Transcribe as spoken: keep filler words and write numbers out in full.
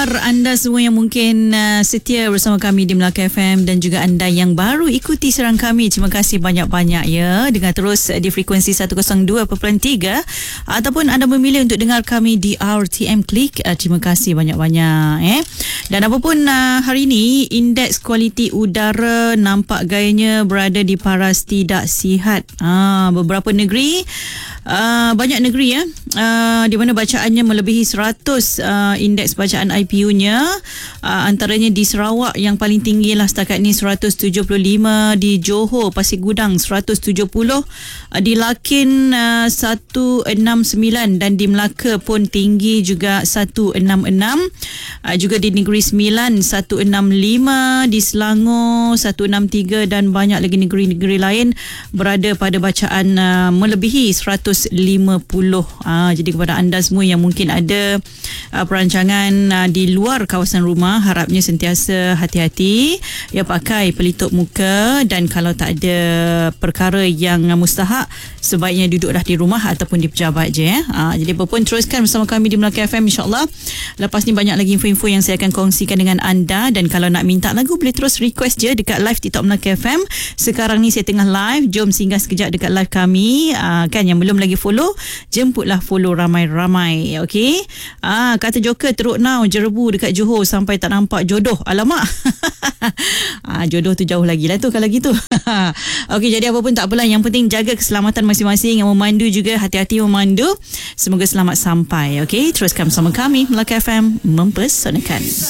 Anda semua yang mungkin uh, setia bersama kami di Melaka F M dan juga anda yang baru ikuti siaran kami, terima kasih banyak-banyak ya. Dengar terus di frekuensi seratus dua perpuluhan tiga ataupun anda memilih untuk dengar kami di R T M Click. Uh, terima kasih banyak-banyak eh. Dan apapun uh, hari ini indeks kualiti udara nampak gayanya berada di paras tidak sihat. Uh, beberapa negeri Uh, banyak negeri ya uh, di mana bacaannya melebihi seratus uh, indeks bacaan I P U-nya, uh, antaranya di Sarawak yang paling tinggi lah setakat ni seratus tujuh puluh lima, di Johor Pasir Gudang seratus tujuh puluh, uh, di Lakin uh, seratus enam puluh sembilan dan di Melaka pun tinggi juga seratus enam puluh enam, uh, juga di Negeri Sembilan seratus enam puluh lima, di Selangor seratus enam puluh tiga dan banyak lagi negeri-negeri lain berada pada bacaan uh, melebihi seratus lima puluh. Ha, jadi kepada anda semua yang mungkin ada uh, perancangan uh, di luar kawasan rumah, harapnya sentiasa hati-hati ya, pakai pelitup muka, dan kalau tak ada perkara yang uh, mustahak, sebaiknya duduklah di rumah ataupun di pejabat je ya. Ha, jadi apa pun teruskan bersama kami di Melaka F M, insyaAllah. Lepas ni banyak lagi info-info yang saya akan kongsikan dengan anda, dan kalau nak minta lagu boleh terus request je dekat live TikTok Melaka F M. Sekarang ni saya tengah live, jom singgah sekejap dekat live kami. Uh, kan yang belum lagi follow, jemputlah follow ramai-ramai. Okey. Ah, kata Joker teruk now jerebu dekat Johor sampai tak nampak jodoh. Alamak. ah, jodoh tu jauh lagi lah tu kalau gitu. Okey, jadi apa pun tak apalah, yang penting jaga keselamatan masing-masing. Yang memandu juga hati-hati memandu. Semoga selamat sampai. Okey, teruskan bersama kami Melaka F M mempersonalkan.